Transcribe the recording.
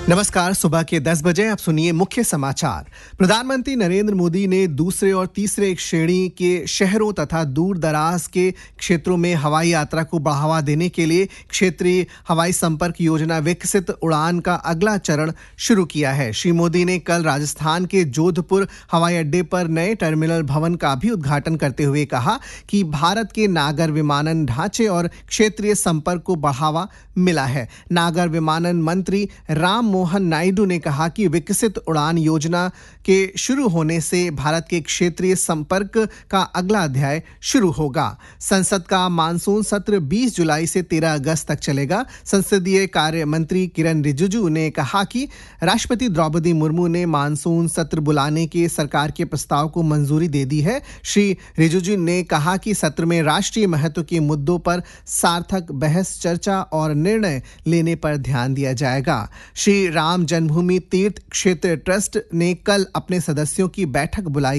नमस्कार। सुबह के 10 बजे आप सुनिए मुख्य समाचार। प्रधानमंत्री नरेंद्र मोदी ने दूसरे और तीसरे श्रेणी के शहरों तथा दूर दराज के क्षेत्रों में हवाई यात्रा को बढ़ावा देने के लिए क्षेत्रीय हवाई संपर्क योजना विकसित उड़ान का अगला चरण शुरू किया है। श्री मोदी ने कल राजस्थान के जोधपुर हवाई अड्डे पर नए टर्मिनल भवन का भी उद्घाटन करते हुए कहा कि भारत के नागर विमानन ढांचे और क्षेत्रीय संपर्क को बढ़ावा मिला है। नागर विमानन मंत्री राम मोहन नायडू ने कहा कि विकसित उड़ान योजना के शुरू होने से भारत के क्षेत्रीय संपर्क का अगला अध्याय शुरू होगा। संसद का मानसून सत्र 20 जुलाई से 13 अगस्त तक चलेगा। संसदीय कार्य मंत्री किरण रिजिजू ने कहा कि राष्ट्रपति द्रौपदी मुर्मू ने मानसून सत्र बुलाने के सरकार के प्रस्ताव को मंजूरी दे दी है। श्री रिजिजू ने कहा कि सत्र में राष्ट्रीय महत्व के मुद्दों पर सार्थक बहस, चर्चा और निर्णय लेने पर ध्यान दिया जाएगा। श्री राम जन्मभूमि तीर्थ क्षेत्र ट्रस्ट ने कल अपने सदस्यों की बैठक बुलाई